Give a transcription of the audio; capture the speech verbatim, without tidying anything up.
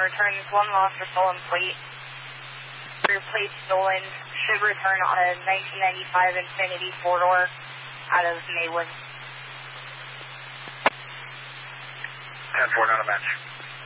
returns one lost or stolen plate. Your plate stolen. Should return on a nineteen ninety-five Infiniti four-door out of Maywood. ten four, not a match.